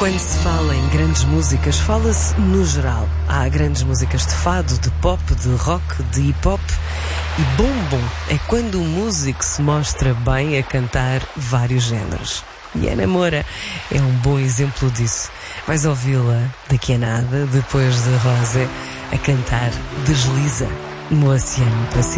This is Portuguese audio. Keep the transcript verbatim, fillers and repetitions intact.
Quando se fala em grandes músicas, fala-se no geral. Há grandes músicas de fado, de pop, de rock, de hip-hop. E bom bom é quando o músico se mostra bem a cantar vários géneros. E Ana Moura é um bom exemplo disso. Vais ouvi-la daqui a nada, depois de Rosa, a cantar Desliza no Oceano Pacífico.